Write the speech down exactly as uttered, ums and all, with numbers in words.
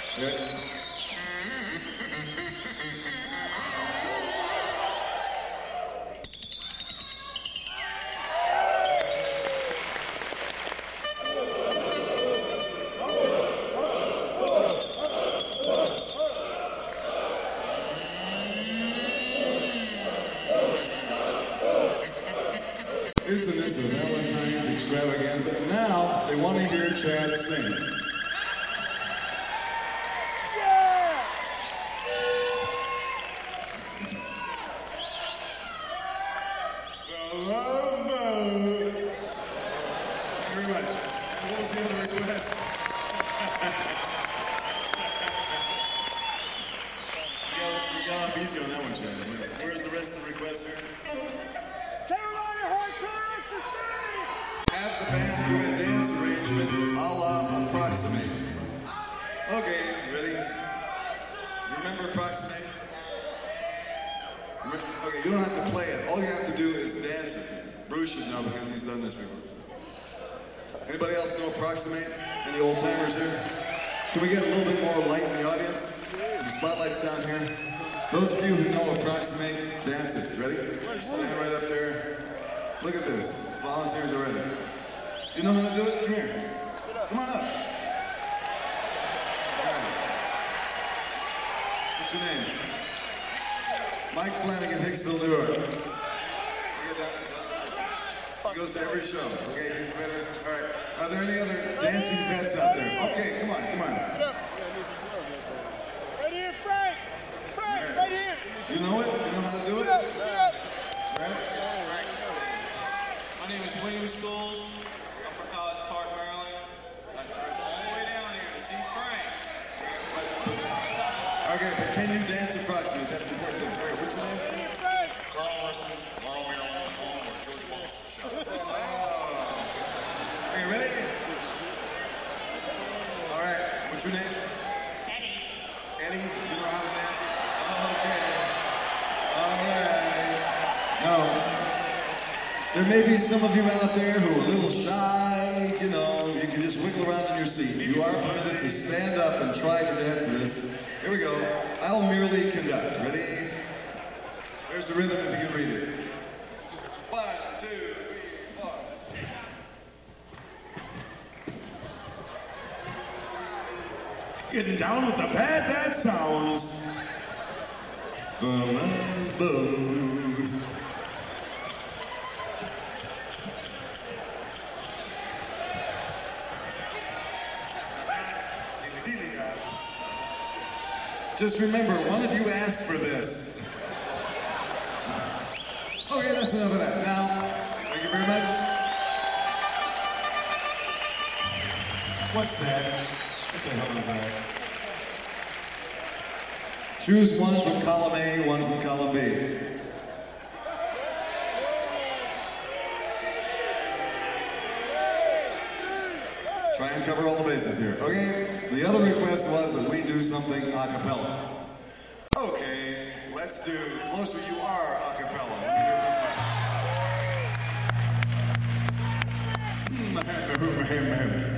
Isn't this a Valentine's extravaganza? Now they want to hear Chad sing. Yeah! The Love Mode. Thank you very much. What was the other request? we, got, we got off easy on that one, Chad. Where's the rest of the requests here? Have the band do a dance arrangement a la Approximate. Okay, ready? Remember Approximate? Remember? Okay, you don't have to play it. All you have to do is dance it. Bruce should know because he's done this before. Anybody else know Approximate? Any old timers here? Can we get a little bit more light in the audience? The spotlight's down here. Those of you who know Approximate, dance it. Ready? Stand right up there. Look at this. Volunteers already. You know how to do it? Come here. Come on up. Right. What's your name? Mike Flanagan, Hicksville, New York. He goes to every show. Okay, he's better. All right. Are there any other dancing vets out there? Okay, come on, come on. Right here, Frank. Frank, right. right here. You know it? You know how to do it? Get up, get up. Right? My name is William Scholes. I'm from College Park, Maryland. I drove all the way down here to see Frank. Okay, but can you dance Approximate? That's important. All right, what's your name? Carl Morrison, Laurel Maryland, home or George Wallace show. Oh. Are you ready? All right, what's your name? Eddie. Eddie, you know how to dance it? Okay. All right. No. There may be some of you out there who are a little shy, you know, you can just wiggle around in your seat. You are permitted to stand up and try to dance this. Here we go. I'll merely conduct. Ready? There's the rhythm if you can read it. One, two, three, four. Getting down with the bad, bad sounds. The Love Booth. Just remember, one of you asked for this. Okay, that's enough of that. Now, thank you very much. What's that? What the hell is that? Choose one from column A, one from column B. Try and cover all the bases here. Okay, the other request was that we do something a cappella. Okay, let's do Closer You Are a cappella. Let me hear from